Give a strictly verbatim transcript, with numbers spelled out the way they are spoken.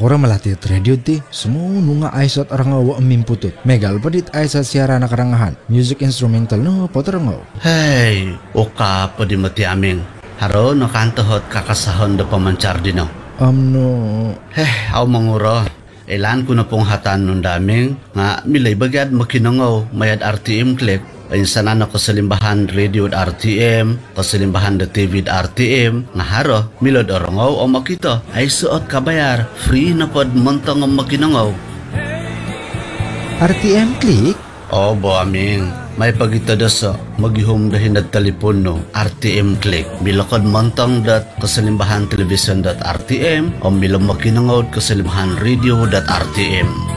Ora melatih radio ti semua nunga aisat orang awa mimputut. Megal pedit aisat siaran karangahan. Music instrumental no poterengaw. Hey, oka pedi mati aming. Haro no kantohot kakasahon da pamancar dino. Amno. Heh, aw manguro. Elan ko na pong hatan nun daming nga milay bagad makinangaw mayad R T M click. Ayun sana na kasalimbahan radio at R T M, kasalimbahan da T V at R T M, nga haro, milod orangaw o makita, ay suot kabayar, free na pod montang ang makinangaw. R T M click? O bo aming, may pagitada sa maghihom dahin at telepono, R T M click, milakad montang dat kasalimbahan television dat R T M, o milang makinangaw kasalimbahan radio dat R T M.